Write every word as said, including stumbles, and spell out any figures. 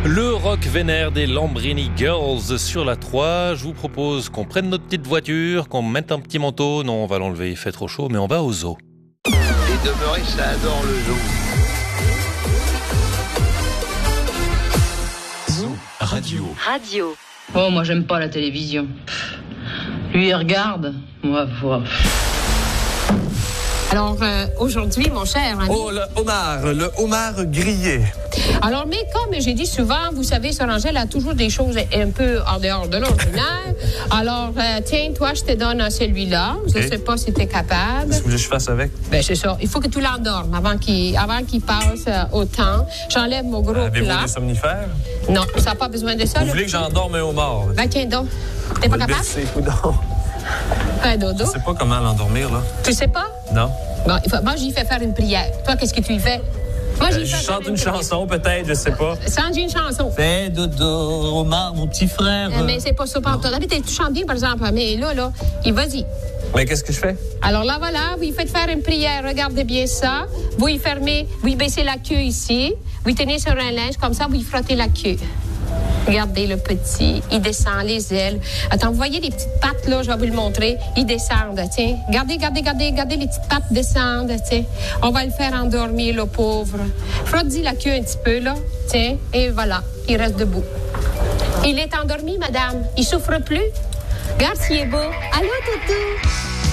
Le rock vénère des Lambrini Girls sur la trois. Je vous propose qu'on prenne notre petite voiture, qu'on mette un petit manteau. Non, on va l'enlever, il fait trop chaud, mais on va au zoo. Les demeurés, ça adore le zoo. Zoo Radio. Radio. Oh, moi, j'aime pas la télévision. Lui, il regarde. Moi, voilà. Alors, euh, aujourd'hui, mon cher ami... Oh, le homard, le homard grillé. Alors, mais comme j'ai dit souvent, vous savez, Sœur Angèle a toujours des choses un peu en dehors de l'ordinaire. Alors, euh, tiens, toi, je te donne celui-là. Je ne Okay. sais pas si tu es capable. Qu'est-ce que vous voulez que je fasse avec? Ben, c'est ça. Il faut que tu l'endormes avant qu'il, avant qu'il passe euh, au temps. J'enlève mon gros Avez-vous plat. des somnifères? Non, ça n'a pas besoin de ça. Vous là. voulez que j'endorme un homard? Ben, tiens donc. T'es pas capable? C'est coudonc. Un dodo. Je sais pas comment l'endormir, là. Tu sais pas? Non. Bon, il faut, moi, j'y fais faire une prière. Toi, qu'est-ce que tu y fais? Moi, j'y Euh, fais je faire chante une prière. chanson, peut-être, je sais pas. Chante une chanson. Fais dodo, homard, mon petit frère. Euh, mais c'est pas ça. Pas tu chantes bien, par exemple. Mais là, là, il vas-y. Mais qu'est-ce que je fais? Alors là, voilà, vous y faites faire une prière. Regardez bien ça. Vous y fermez, vous y baissez la queue ici. Vous y tenez sur un linge, comme ça, vous y frottez la queue. Regardez le petit, il descend les ailes. Attends, vous voyez les petites pattes, là, je vais vous le montrer. Ils descendent, tiens. Regardez, regardez, regardez, regardez, les petites pattes descendent, tiens. On va le faire endormir, le pauvre. Frotte-y la queue un petit peu, là, tiens. Et voilà, il reste debout. Il est endormi, madame. Il souffre plus. Regarde s'il est beau. Allô, toutou?